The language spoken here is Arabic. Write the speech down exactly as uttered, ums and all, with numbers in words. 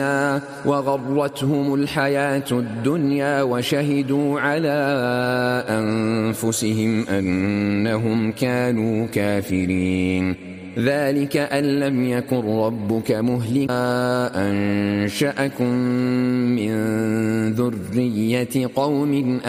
وغرتهم الحياة الدنيا وشهدوا على أنفسهم أنهم كانوا كافرين. ذلك أن لم يكن ربك مهلكا أنشأكم من ذرية قوم